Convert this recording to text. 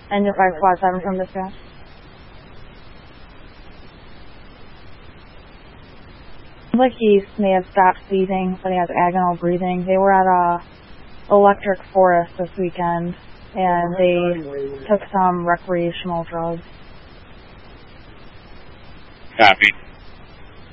Engine 557 from dispatch. Like he may have stopped seizing, but he has agonal breathing. They were at Electric Forest this weekend, and they took some recreational drugs. Copy.